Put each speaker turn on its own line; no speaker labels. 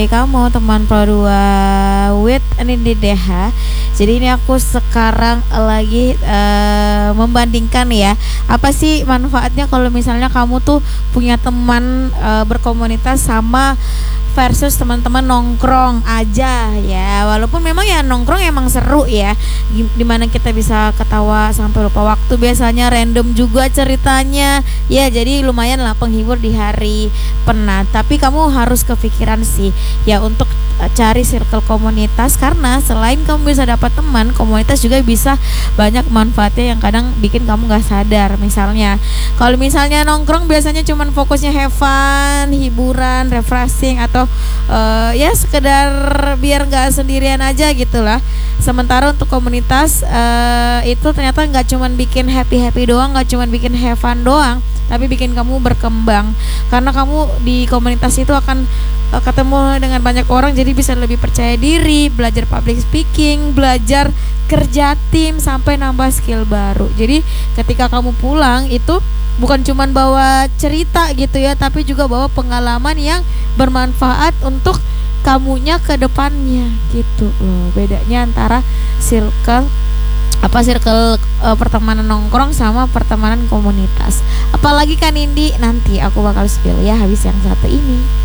Kamu teman Pro 2 with Nindi DH. Jadi ini aku sekarang lagi membandingkan ya, apa sih manfaatnya kalau misalnya kamu tuh punya teman berkomunitas sama versus teman-teman nongkrong aja ya. Walaupun memang ya nongkrong emang seru ya, dimana kita bisa ketawa sampai lupa waktu, biasanya random juga ceritanya ya, jadi lumayan lah penghibur di hari penat. Tapi kamu harus kepikiran sih ya untuk cari circle komunitas, karena selain kamu bisa dapat teman, komunitas juga bisa banyak manfaatnya yang kadang bikin kamu gak sadar. Misalnya kalau misalnya nongkrong biasanya cuman fokusnya have fun, hiburan, refreshing, atau ya sekedar biar gak sendirian aja gitulah. Sementara untuk komunitas itu ternyata nggak cuman bikin happy doang, nggak cuman bikin have fun doang, tapi bikin kamu berkembang, karena kamu di komunitas itu akan ketemu dengan banyak orang, jadi bisa lebih percaya diri, belajar public speaking, belajar kerja tim, sampai nambah skill baru. Jadi ketika kamu pulang itu bukan cuman bawa cerita gitu ya, tapi juga bawa pengalaman yang bermanfaat untuk kamunya ke depannya gitu loh. Bedanya antara circle pertemanan nongkrong sama pertemanan komunitas. Apalagi kan Indi, nanti aku bakal spill ya habis yang satu ini.